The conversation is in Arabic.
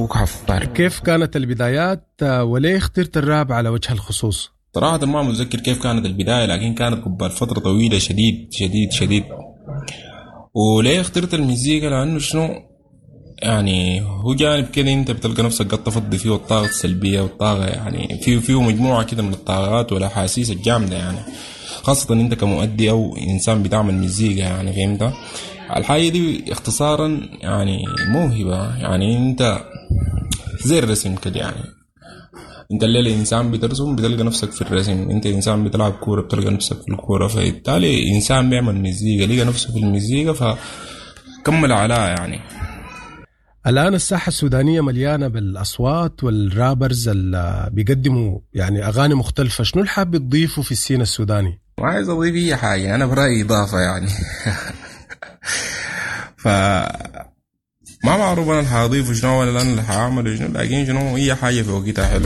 وكحفار. كيف كانت البدايات وليه اخترت الراب على وجه الخصوص؟ صراحة ما متذكر كيف كانت البداية، لكن كانت قبل فترة طويلة شديد شديد شديد. وليه اخترت المزيكا؟ لأنه شنو يعني هو جانب كده انت بتلقى نفسك قد تفضي فيه الطاقة السلبية والطاقة، يعني فيه مجموعة كده من الطاقات والأحاسيس الجامدة، يعني خاصة انت كمؤدي او انسان بتعمل مزيكا. يعني فهمت الحاجة دي اختصارا؟ يعني موهبة، يعني انت زي الرسم كده. يعني انت الليلة انسان بترسم بتلقى نفسك في الرسم، انت انسان بتلعب كورة بتلقى نفسك في الكورة، فبالتالي انسان بيعمل مزيكا لقى نفسه في المزيكا فكمل عليها. يعني الآن الساحة السودانية مليانة بالأصوات والرابرز اللي بيقدموا يعني أغاني مختلفة، شنو الحاب تضيفه في السين السوداني؟ ما عايز اضيف اي حاجة، انا برأيي اضافة يعني ف ما معروف انا اللي حاضيفه شنو ولا انا اللي حاعمله شنو، لكن شنو هي حاجة في وقتها حلو.